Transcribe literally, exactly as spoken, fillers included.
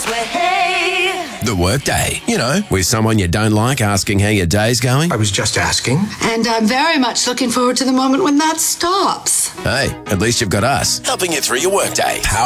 The Workday. You know, with someone you don't like asking how your day's going. I was just asking. And I'm very much looking forward to the moment when that stops. Hey, at least you've got us helping you through your workday.